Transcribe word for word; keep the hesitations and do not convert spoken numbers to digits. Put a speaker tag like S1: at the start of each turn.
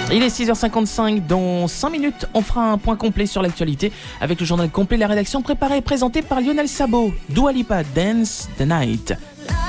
S1: Il est six heures cinquante-cinq, dans cinq minutes, on fera un point complet sur l'actualité avec le journal complet de la rédaction préparé et présenté par Lionel Sabot. Dua Lipa, Dance the Night.